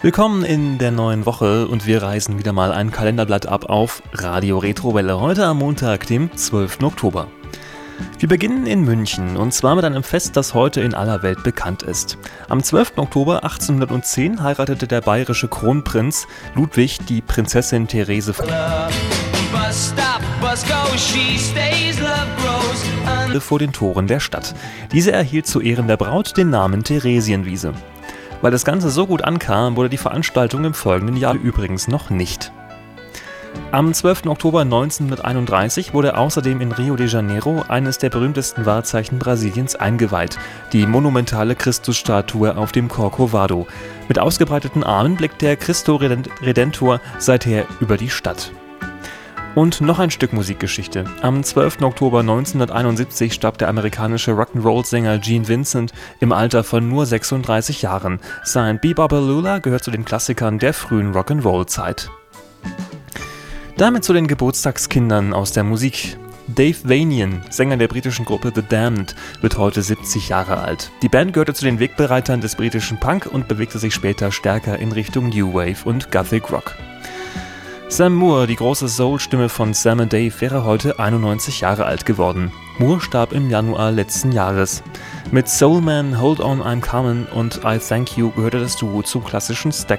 Willkommen in der neuen Woche und wir reißen wieder mal ein Kalenderblatt ab auf Radio Retrowelle, heute am Montag, dem 12. Oktober. Wir beginnen in München und zwar mit einem Fest, das heute in aller Welt bekannt ist. Am 12. Oktober 1810 heiratete der bayerische Kronprinz Ludwig die Prinzessin Therese vor den Toren der Stadt. Diese erhielt zu Ehren der Braut den Namen Theresienwiese. Weil das Ganze so gut ankam, wurde die Veranstaltung im folgenden Jahr übrigens noch nicht. Am 12. Oktober 1931 wurde außerdem in Rio de Janeiro eines der berühmtesten Wahrzeichen Brasiliens eingeweiht, die monumentale Christusstatue auf dem Corcovado. Mit ausgebreiteten Armen blickt der Cristo Redentor seither über die Stadt. Und noch ein Stück Musikgeschichte. Am 12. Oktober 1971 starb der amerikanische Rock'n'Roll-Sänger Gene Vincent im Alter von nur 36 Jahren. Sein Be-Bop-A-Lula gehört zu den Klassikern der frühen Rock'n'Roll-Zeit. Damit zu den Geburtstagskindern aus der Musik. Dave Vanian, Sänger der britischen Gruppe The Damned, wird heute 70 Jahre alt. Die Band gehörte zu den Wegbereitern des britischen Punk und bewegte sich später stärker in Richtung New Wave und Gothic Rock. Sam Moore, die große Soul-Stimme von Sam & Dave, wäre heute 91 Jahre alt geworden. Moore starb im Januar letzten Jahres. Mit Soul Man, Hold On I'm Comin' und I Thank You gehörte das Duo zum klassischen